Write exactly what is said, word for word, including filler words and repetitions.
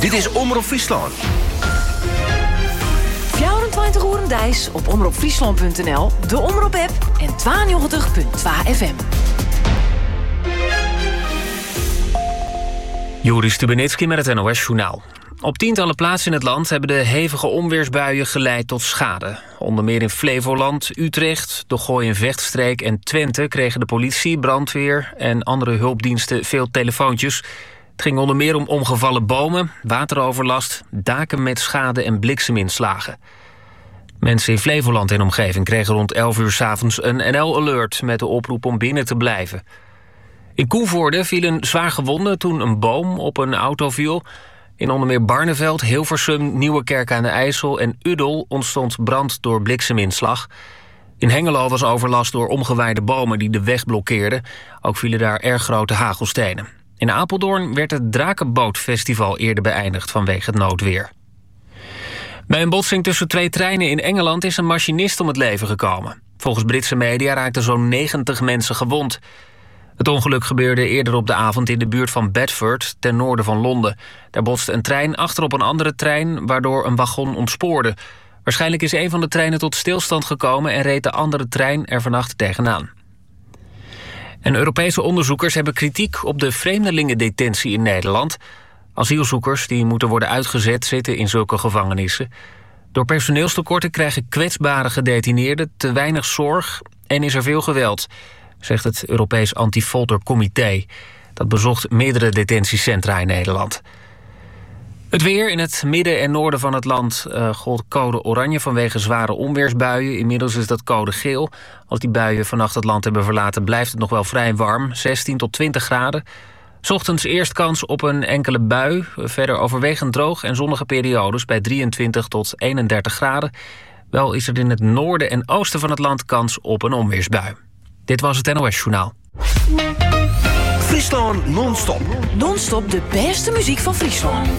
Dit is Omroep Friesland. vierentwintig uur een dais op omroep friesland punt n l, de Omroep-app en tweeënnegentig komma twee F M. Joris Stubenitski met het N O S-journaal. Op tientallen plaatsen in het land hebben de hevige onweersbuien geleid tot schade. Onder meer in Flevoland, Utrecht, de Gooi- en Vechtstreek en Twente kregen de politie, brandweer en andere hulpdiensten veel telefoontjes. Het ging onder meer om omgevallen bomen, wateroverlast, daken met schade en blikseminslagen. Mensen in Flevoland en omgeving kregen rond elf uur 's avonds een N L-alert met de oproep om binnen te blijven. In Koevoorde vielen zwaar gewonden toen een boom op een auto viel. In onder meer Barneveld, Hilversum, Nieuwekerk aan de IJssel en Uddel ontstond brand door blikseminslag. In Hengelo was overlast door omgewaaide bomen die de weg blokkeerden. Ook vielen daar erg grote hagelstenen. In Apeldoorn werd het Drakenbootfestival eerder beëindigd vanwege het noodweer. Bij een botsing tussen twee treinen in Engeland is een machinist om het leven gekomen. Volgens Britse media raakten zo'n negentig mensen gewond. Het ongeluk gebeurde eerder op de avond in de buurt van Bedford, ten noorden van Londen. Daar botste een trein achterop een andere trein, waardoor een wagon ontspoorde. Waarschijnlijk is een van de treinen tot stilstand gekomen en reed de andere trein er vannacht tegenaan. En Europese onderzoekers hebben kritiek op de vreemdelingendetentie in Nederland. Asielzoekers die moeten worden uitgezet zitten in zulke gevangenissen. Door personeelstekorten krijgen kwetsbare gedetineerden te weinig zorg en is er veel geweld, zegt het Europees Antifoltercomité. Dat bezocht meerdere detentiecentra in Nederland. Het weer in het midden en noorden van het land uh, gold code oranje vanwege zware onweersbuien. Inmiddels is dat code geel. Als die buien vannacht het land hebben verlaten, blijft het nog wel vrij warm. zestien tot twintig graden. 's Ochtends eerst kans op een enkele bui. Verder overwegend droog en zonnige periodes bij drieëntwintig tot eenendertig graden. Wel is er in het noorden en oosten van het land kans op een onweersbui. Dit was het N O S-journaal. Friesland non-stop. Non-stop de beste muziek van Friesland.